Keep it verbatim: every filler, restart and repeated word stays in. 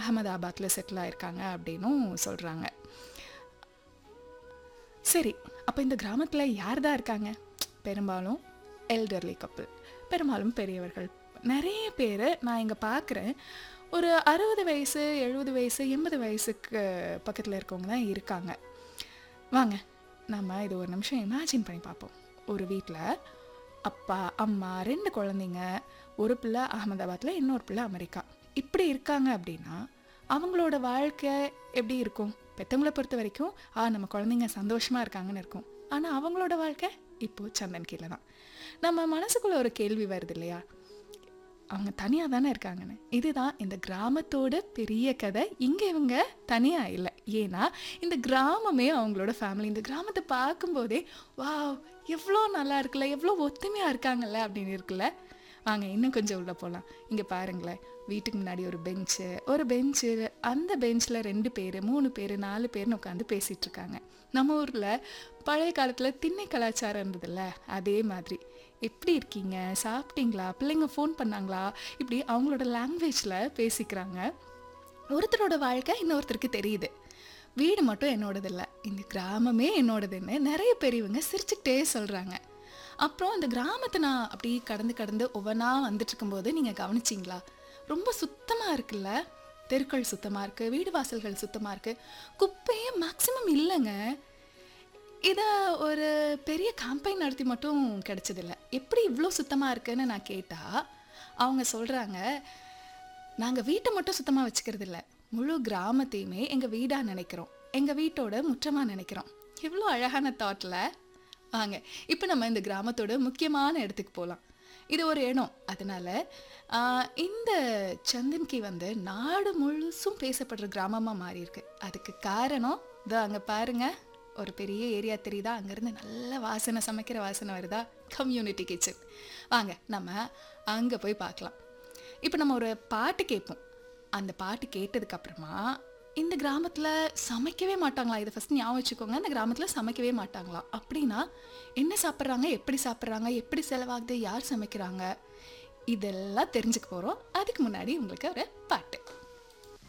அகமதாபாத்தில் செட்டில் ஆயிருக்காங்க அப்படின்னும் சொல்கிறாங்க. சரி, அப்போ இந்த கிராமத்தில் யார் தான் இருக்காங்க? பெரும்பாலும் எல்டர்லி கப்பிள், பெரும்பாலும் பெரியவர்கள். நிறைய பேர் நான் இங்கே பார்க்குறேன், ஒரு அறுபது வயசு எழுபது வயசு எண்பது வயசுக்கு பக்கத்தில் இருக்கவங்க தான் இருக்காங்க. வாங்க நம்ம இது ஒரு நிமிஷம் இமேஜின் பண்ணி பார்ப்போம். ஒரு வீட்டில் அப்பா அம்மா ரெண்டு குழந்தைங்க, ஒரு பிள்ளை அகமதாபாத்தில், இன்னொரு பிள்ளை அமெரிக்கா, இப்படி இருக்காங்க அப்படின்னா அவங்களோட வாழ்க்கை எப்படி இருக்கும்? பெற்றவங்களை பொறுத்த வரைக்கும் ஆ நம்ம குழந்தைங்க சந்தோஷமாக இருக்காங்கன்னு இருக்கும். ஆனால் அவங்களோட வாழ்க்கை இப்போது சந்தன் கீழே தான். நம்ம மனசுக்குள்ளே ஒரு கேள்வி வருது இல்லையா, அவங்க தனியாக தானே இருக்காங்கன்னு. இதுதான் இந்த கிராமத்தோட பெரிய கதை. இங்கே இவங்க தனியாக இல்லை, ஏன்னா இந்த கிராமமே அவங்களோட ஃபேமிலி. இந்த கிராமத்தை பார்க்கும்போதே வா எவ்வளோ நல்லா இருக்குல்ல, எவ்வளோ ஒத்துமையாக இருக்காங்கல்ல அப்படின்னு இருக்குல்ல. வாங்க இன்னும் கொஞ்சம் உள்ளே போகலாம். இங்கே பாருங்களேன், வீட்டுக்கு முன்னாடி ஒரு பெஞ்சு, ஒரு பெஞ்சு அந்த பெஞ்சில் ரெண்டு பேர் மூணு பேர் நாலு பேர்னு உட்காந்து பேசிகிட்டு இருக்காங்க. நம்ம ஊரில் பழைய காலத்தில் திண்ணை கலாச்சாரம் இருந்ததில்ல, அதே மாதிரி எப்படி இருக்கீங்க, சாப்பிட்டீங்களா, பிள்ளைங்க ஃபோன் பண்ணாங்களா, இப்படி அவங்களோட லாங்குவேஜில் பேசிக்கிறாங்க. ஒருத்தரோட வாழ்க்கை இன்னொருத்தருக்கு தெரியுது. வீடு மட்டும் என்னோடது இல்லை, இந்த கிராமமே என்னோடதுன்னு நிறைய பெரியவங்க சிரிச்சுக்கிட்டே சொல்கிறாங்க. அப்புறம் இந்த கிராமத்தை நான் அப்படி கடந்து கடந்து ஒவ்வொன்றா வந்துட்டு இருக்கும்போது நீங்கள் கவனிச்சிங்களா, ரொம்ப சுத்தமாக இருக்குல்ல, தெருக்கள் சுத்தமாக இருக்குது, வீடு வாசல்கள் சுத்தமாக இருக்குது, குப்பையே மேக்ஸிமம் இல்லைங்க. இதை ஒரு பெரிய கேம்பெயின் நடத்தி மட்டும் கிடச்சதில்ல. எப்படி இவ்வளோ சுத்தமாக இருக்குன்னு நான் கேட்டால் அவங்க சொல்கிறாங்க, நாங்கள் வீட்டை மட்டும் சுத்தமாக வச்சுக்கிறது இல்லை, முழு கிராமத்தையுமே எங்கள் வீடாக நினைக்கிறோம், எங்கள் வீட்டோட முற்றமாக நினைக்கிறோம். எவ்வளோ அழகான தாட்டில். வாங்க இப்போ நம்ம இந்த கிராமத்தோட முக்கியமான இடத்துக்கு போகலாம். இது ஒரு இடம், அதனால் இந்த சந்தன்கி வந்து நாடு முழுசும் பேசப்படுற கிராமமாக மாறி இருக்கு. அதுக்கு காரணம் இதோ அங்கே பாருங்கள், ஒரு பெரிய ஏரியா தெரியுதா, அங்கேருந்து நல்ல வாசனை, சமைக்கிற வாசனை வருதா, கம்யூனிட்டி கிச்சன். வாங்க நம்ம அங்கே போய் பார்க்கலாம். இப்போ நம்ம ஒரு பாட்டு கேட்போம். அந்த பாட்டு கேட்டதுக்கப்புறமா இந்த கிராமத்தில் சமைக்கவே மாட்டாங்களா, இதை ஃபஸ்ட் ஞாபகம் வச்சுக்கோங்க, இந்த கிராமத்தில் சமைக்கவே மாட்டாங்களா. அப்படின்னா என்ன சாப்பிட்றாங்க, எப்படி சாப்பிட்றாங்க, எப்படி செலவாகுது, யார் சமைக்கிறாங்க, இதெல்லாம் தெரிஞ்சுக்க போகிறோம். அதுக்கு முன்னாடி உங்களுக்கு ஒரு பாட்டு.